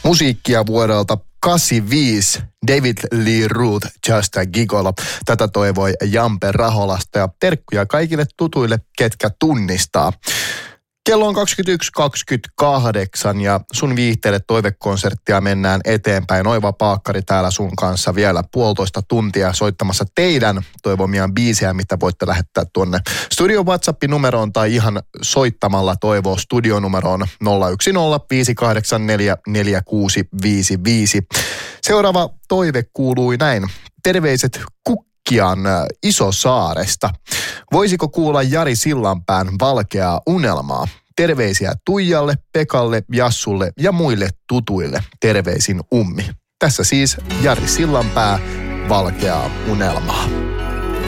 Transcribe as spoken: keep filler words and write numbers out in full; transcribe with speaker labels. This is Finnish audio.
Speaker 1: Musiikkia vuodelta kahdeksankymmentäviisi, David Lee Roth, Just a Gigolo. Tätä toivoi Jampe Raholasta ja terkkuja kaikille tutuille, ketkä tunnistaa. Kello on kaksikymmentäyksi kaksikymmentäkahdeksan ja sun viihteelle toivekonserttia mennään eteenpäin. Oiva Paakkari täällä sun kanssa vielä puolitoista tuntia soittamassa teidän toivomiaan biisejä, mitä voitte lähettää tuonne studio WhatsApp-numeroon tai ihan soittamalla toivoa studionumeroon nolla yksi nolla viisi kahdeksan neljä neljä kuusi viisi viisi. Seuraava toive kuului näin. Terveiset Kukkian Isosaaresta. Voisiko kuulla Jari Sillanpään Valkeaa unelmaa? Terveisiä Tuijalle, Pekalle, Jassulle ja muille tutuille. Terveisin Ummi. Tässä siis Jari Sillanpää, Valkeaa unelmaa.